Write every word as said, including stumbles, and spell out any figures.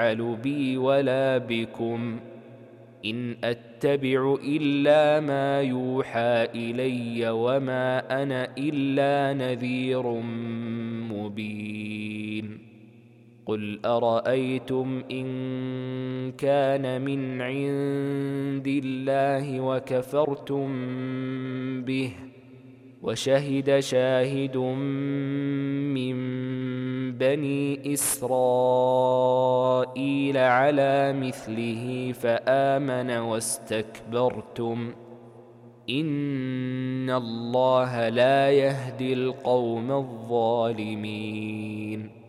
يفعل بي ولا بكم، إن أتبع إلا ما يوحى إلي وما أنا إلا نذير مبين. قل أرأيتم إن كان من عند الله وكفرتم به وشهد شاهد من بني إسرائيل على مثله فآمن واستكبرتم، إن الله لا يهدي القوم الظالمين.